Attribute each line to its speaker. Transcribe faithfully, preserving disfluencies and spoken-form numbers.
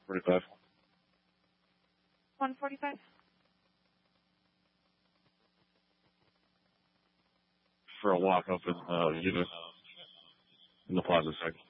Speaker 1: forty-five.
Speaker 2: one forty-five.
Speaker 1: For a walk up in uh, unit in the plaza section.